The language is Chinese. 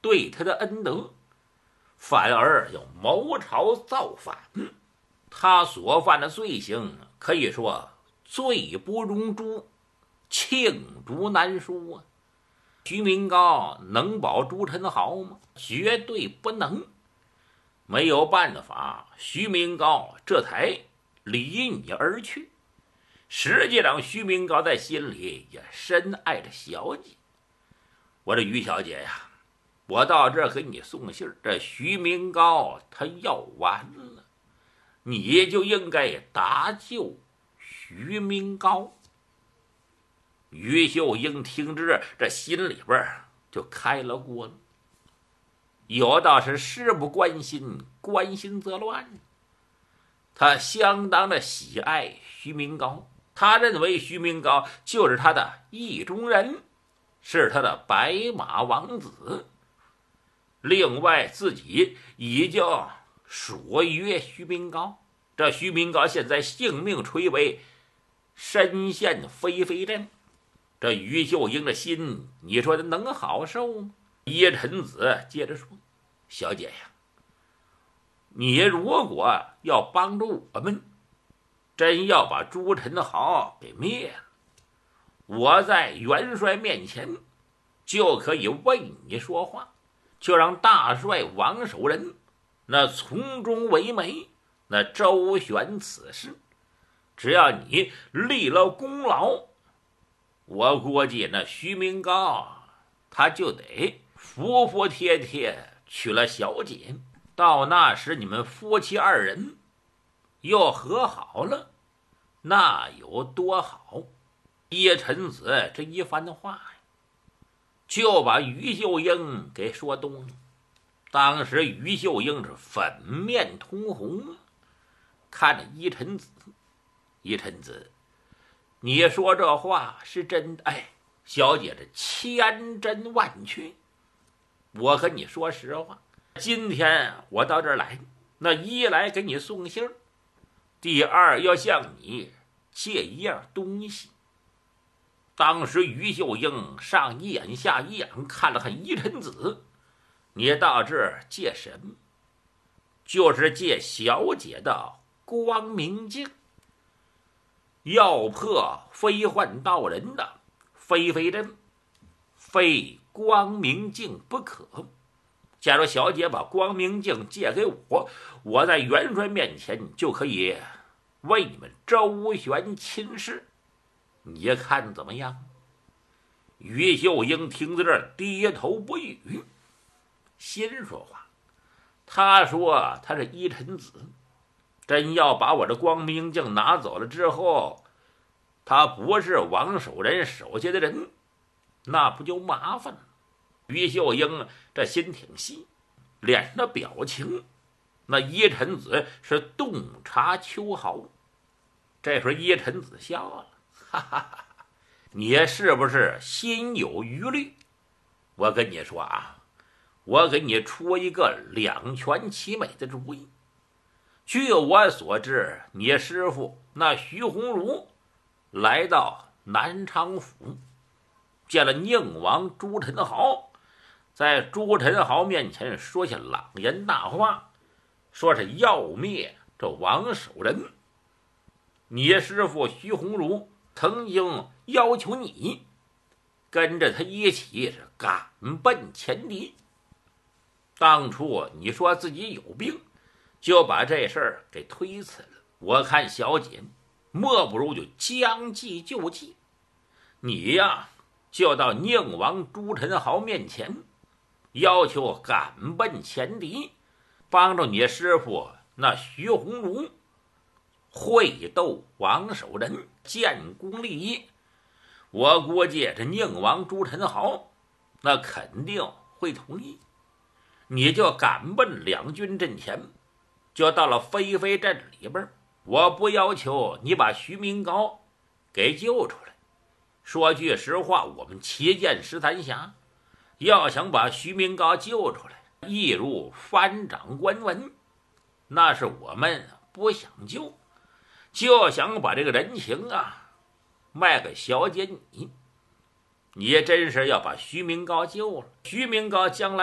对他的恩德，反而要谋朝造反。他所犯的罪行可以说罪不容诛，罄竹难书啊！徐明高能保朱宸濠吗？绝对不能。没有办法，徐明高这才离你而去。实际上，徐明高在心里也深爱着小姐。我这于小姐呀，我到这儿给你送信，这徐明高他要完了，你就应该搭救徐明高。于秀英听着，这心里边就开了锅了。有道是事不关心，关心则乱。他相当的喜爱徐明高，他认为徐明高就是他的意中人，是他的白马王子。另外，自己已经索约徐明高，这徐明高现在性命垂危，身陷飞飞阵。这于秀英的心，你说他能好受吗？叶臣子接着说：“小姐呀，你如果要帮助我们，真要把朱宸濠给灭了，我在元帅面前就可以为你说话，就让大帅王守仁那从中为媒，那周旋此事。只要你立了功劳，我估计那徐明高他就得服服帖帖娶了小姐。到那时你们夫妻二人又和好了，那有多好？”叶臣子这一番的话呀，就把于秀英给说动了。当时于秀英是粉面通红，看着依臣子，依臣子，你说这话是真的？哎，小姐这千真万确。我和你说实话，今天我到这儿来，那一来给你送信，第二要向你借一样东西。当时于秀英上一眼下一眼看了看依臣子，你到这儿借什么？就是借小姐的光明镜。要破飞幻道人的飞飞阵，非光明镜不可。假如小姐把光明镜借给我，我在元帅面前就可以为你们周旋亲事，你看怎么样？于秀英听在这儿低头不语，心说话。他说他是依臣子，真要把我这光明镜拿走了之后，他不是王守仁手下的人，那不就麻烦了？于秀英这心挺细，脸上的表情，那依臣子是洞察秋毫。这时候依臣子笑了，哈哈哈，你是不是心有余虑？我跟你说啊，我给你出一个两全其美的主意。据我所知，你师父那徐鸿儒来到南昌府，见了宁王朱宸濠，在朱宸濠面前说下朗言大话，说是要灭这王守仁。你师父徐鸿儒曾经要求你跟着他一起是赶奔前敌。当初你说自己有病，就把这事儿给推辞了。我看小姐莫不如就将计就计，你呀就到宁王朱宸濠面前，要求赶奔前敌，帮助你师父那徐鸿儒会斗王守仁，建功立业。我估计这宁王朱宸濠那肯定会同意。你就赶奔两军阵前，就到了飞飞阵里边。我不要求你把徐明高给救出来，说句实话，我们旗舰13侠要想把徐明高救出来，易如翻掌关文，那是我们不想救，就想把这个人情啊卖给小姐你。你真是要把徐明高救了，徐明高将来